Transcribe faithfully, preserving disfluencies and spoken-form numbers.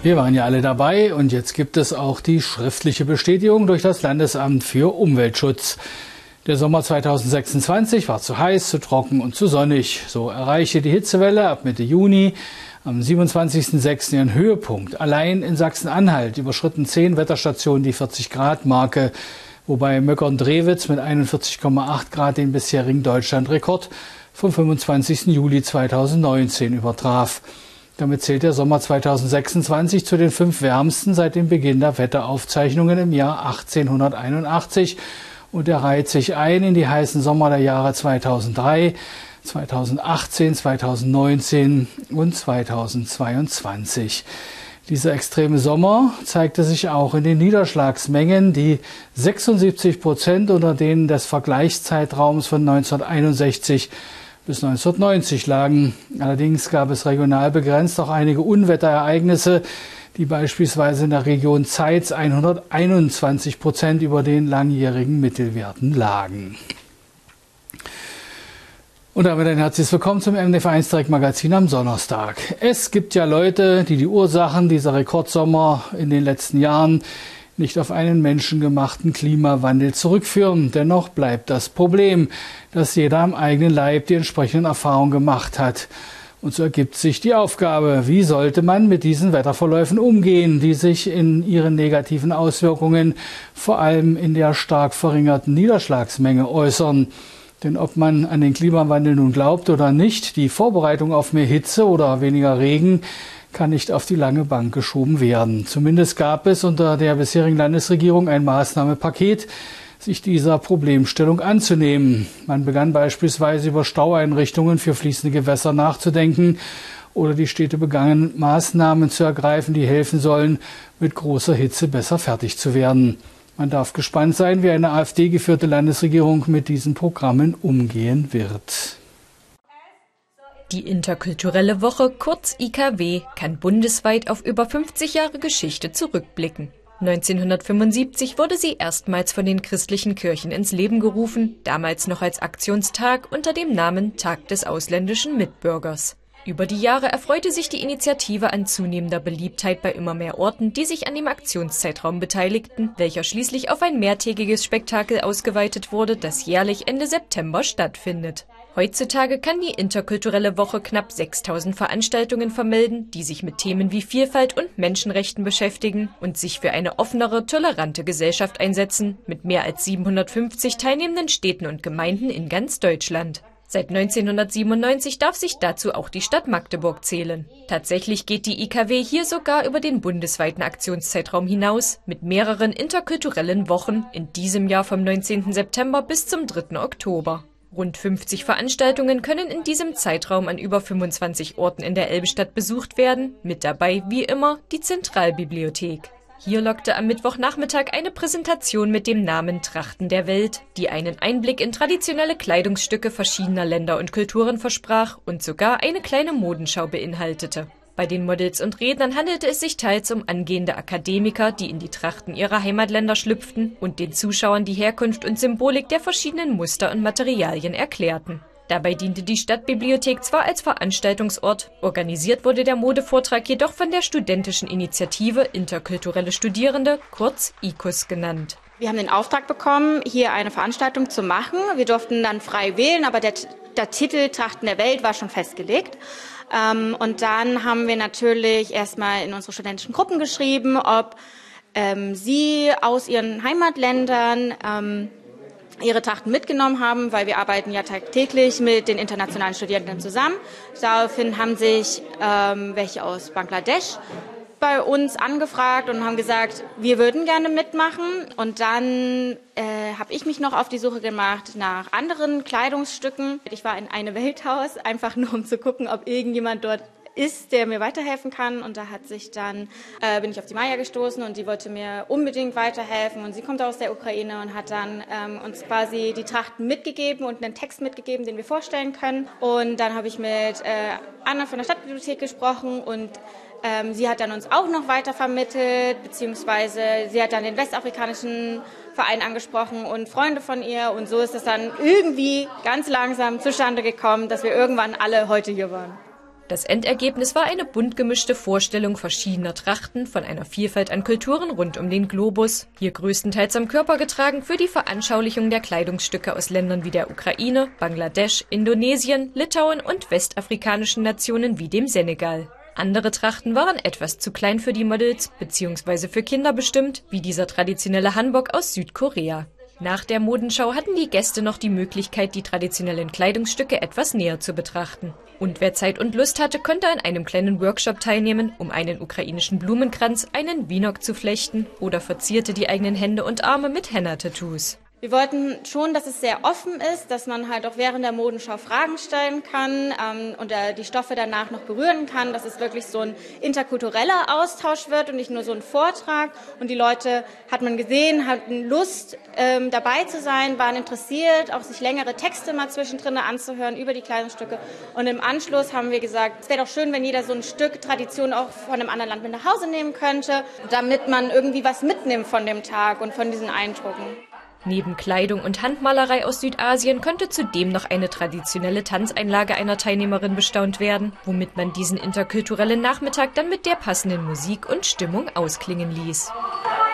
Wir waren ja alle dabei und jetzt gibt es auch die schriftliche Bestätigung durch das Landesamt für Umweltschutz. Der Sommer zweitausendsechsundzwanzig war zu heiß, zu trocken und zu sonnig. So erreichte die Hitzewelle ab Mitte Juni am siebenundzwanzigsten sechsten ihren Höhepunkt. Allein in Sachsen-Anhalt überschritten zehn Wetterstationen die vierzig-Grad-Marke, wobei Möckern-Drewitz mit einundvierzig Komma acht Grad den bisherigen Deutschlandrekord vom fünfundzwanzigsten Juli zweitausendneunzehn übertraf. Damit zählt der Sommer zweitausendsechsundzwanzig zu den fünf wärmsten seit dem Beginn der Wetteraufzeichnungen im Jahr achtzehnhunderteinundachtzig und er reiht sich ein in die heißen Sommer der Jahre zweitausenddrei, zweitausendachtzehn, zweitausendneunzehn und zweitausendzweiundzwanzig. Dieser extreme Sommer zeigte sich auch in den Niederschlagsmengen, die sechsundsiebzig Prozent unter denen des Vergleichszeitraums von neunzehnhunderteinundsechzig bis neunzehnhundertneunzig lagen. Allerdings gab es regional begrenzt auch einige Unwetterereignisse, die beispielsweise in der Region Zeitz hunderteinundzwanzig Prozent über den langjährigen Mittelwerten lagen. Und damit ein herzliches Willkommen zum M D V eins Direkt Magazin am Donnerstag. Es gibt ja Leute, die die Ursachen dieser Rekordsommer in den letzten Jahren nicht auf einen menschengemachten Klimawandel zurückführen. Dennoch bleibt das Problem, dass jeder am eigenen Leib die entsprechenden Erfahrungen gemacht hat. Und so ergibt sich die Aufgabe, wie sollte man mit diesen Wetterverläufen umgehen, die sich in ihren negativen Auswirkungen vor allem in der stark verringerten Niederschlagsmenge äußern. Denn ob man an den Klimawandel nun glaubt oder nicht, die Vorbereitung auf mehr Hitze oder weniger Regen kann nicht auf die lange Bank geschoben werden. Zumindest gab es unter der bisherigen Landesregierung ein Maßnahmenpaket, sich dieser Problemstellung anzunehmen. Man begann beispielsweise über Staueinrichtungen für fließende Gewässer nachzudenken oder die Städte begannen, Maßnahmen zu ergreifen, die helfen sollen, mit großer Hitze besser fertig zu werden. Man darf gespannt sein, wie eine AfD-geführte Landesregierung mit diesen Programmen umgehen wird. Die interkulturelle Woche, kurz I K W, kann bundesweit auf über fünfzig Jahre Geschichte zurückblicken. neunzehnhundertfünfundsiebzig wurde sie erstmals von den christlichen Kirchen ins Leben gerufen, damals noch als Aktionstag unter dem Namen Tag des ausländischen Mitbürgers. Über die Jahre erfreute sich die Initiative an zunehmender Beliebtheit bei immer mehr Orten, die sich an dem Aktionszeitraum beteiligten, welcher schließlich auf ein mehrtägiges Spektakel ausgeweitet wurde, das jährlich Ende September stattfindet. Heutzutage kann die interkulturelle Woche knapp sechstausend Veranstaltungen vermelden, die sich mit Themen wie Vielfalt und Menschenrechten beschäftigen und sich für eine offenere, tolerante Gesellschaft einsetzen, mit mehr als siebenhundertfünfzig teilnehmenden Städten und Gemeinden in ganz Deutschland. Seit neunzehnhundertsiebenundneunzig darf sich dazu auch die Stadt Magdeburg zählen. Tatsächlich geht die I K W hier sogar über den bundesweiten Aktionszeitraum hinaus, mit mehreren interkulturellen Wochen, in diesem Jahr vom neunzehnten September bis zum dritten Oktober. Rund fünfzig Veranstaltungen können in diesem Zeitraum an über fünfundzwanzig Orten in der Elbstadt besucht werden, mit dabei, wie immer, die Zentralbibliothek. Hier lockte am Mittwochnachmittag eine Präsentation mit dem Namen Trachten der Welt, die einen Einblick in traditionelle Kleidungsstücke verschiedener Länder und Kulturen versprach und sogar eine kleine Modenschau beinhaltete. Bei den Models und Rednern handelte es sich teils um angehende Akademiker, die in die Trachten ihrer Heimatländer schlüpften und den Zuschauern die Herkunft und Symbolik der verschiedenen Muster und Materialien erklärten. Dabei diente die Stadtbibliothek zwar als Veranstaltungsort, organisiert wurde der Modevortrag jedoch von der studentischen Initiative Interkulturelle Studierende, kurz I K U S genannt. Wir haben den Auftrag bekommen, hier eine Veranstaltung zu machen. Wir durften dann frei wählen, aber der, der Titel Trachten der Welt war schon festgelegt. Ähm, und dann haben wir natürlich erstmal in unsere studentischen Gruppen geschrieben, ob ähm, sie aus ihren Heimatländern ähm, ihre Trachten mitgenommen haben, weil wir arbeiten ja tagtäglich mit den internationalen Studierenden zusammen. Daraufhin haben sich ähm, welche aus Bangladesch bei uns angefragt und haben gesagt, wir würden gerne mitmachen. Und dann äh, habe ich mich noch auf die Suche gemacht nach anderen Kleidungsstücken. Ich war in einem Welthaus, einfach nur um zu gucken, ob irgendjemand dort ist, der mir weiterhelfen kann. Und da hat sich dann, äh, bin ich auf die Maya gestoßen und die wollte mir unbedingt weiterhelfen. Und sie kommt aus der Ukraine und hat dann ähm, uns quasi die Trachten mitgegeben und einen Text mitgegeben, den wir vorstellen können. Und dann habe ich mit äh, Anna von der Stadtbibliothek gesprochen und ähm, sie hat dann uns auch noch weiter vermittelt, beziehungsweise sie hat dann den westafrikanischen Verein angesprochen und Freunde von ihr. Und so ist es dann irgendwie ganz langsam zustande gekommen, dass wir irgendwann alle heute hier waren. Das Endergebnis war eine bunt gemischte Vorstellung verschiedener Trachten von einer Vielfalt an Kulturen rund um den Globus, hier größtenteils am Körper getragen für die Veranschaulichung der Kleidungsstücke aus Ländern wie der Ukraine, Bangladesch, Indonesien, Litauen und westafrikanischen Nationen wie dem Senegal. Andere Trachten waren etwas zu klein für die Models bzw. für Kinder bestimmt, wie dieser traditionelle Hanbok aus Südkorea. Nach der Modenschau hatten die Gäste noch die Möglichkeit, die traditionellen Kleidungsstücke etwas näher zu betrachten. Und wer Zeit und Lust hatte, konnte an einem kleinen Workshop teilnehmen, um einen ukrainischen Blumenkranz, einen Wienerk zu flechten oder verzierte die eigenen Hände und Arme mit Henna-Tattoos. Wir wollten schon, dass es sehr offen ist, dass man halt auch während der Modenschau Fragen stellen kann ähm, und äh, die Stoffe danach noch berühren kann, dass es wirklich so ein interkultureller Austausch wird und nicht nur so ein Vortrag. Und die Leute, hat man gesehen, hatten Lust ähm, dabei zu sein, waren interessiert, auch sich längere Texte mal zwischendrin anzuhören über die Kleidungsstücke. Und im Anschluss haben wir gesagt, es wäre doch schön, wenn jeder so ein Stück Tradition auch von einem anderen Land mit nach Hause nehmen könnte, damit man irgendwie was mitnimmt von dem Tag und von diesen Eindrücken. Neben Kleidung und Handmalerei aus Südasien konnte zudem noch eine traditionelle Tanzeinlage einer Teilnehmerin bestaunt werden, womit man diesen interkulturellen Nachmittag dann mit der passenden Musik und Stimmung ausklingen ließ.